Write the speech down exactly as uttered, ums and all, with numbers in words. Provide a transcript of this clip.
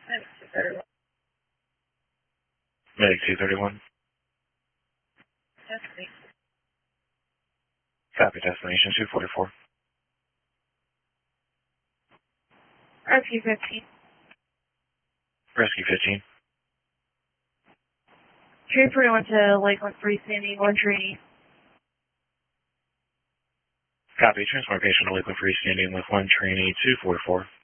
Medic two thirty-one. Copy, destination two forty-four. Rescue fifteen. Rescue fifteen. Transferring one to Lakeland freestanding, one trainee. Copy, transport patient to Lakeland freestanding with one trainee two forty-four.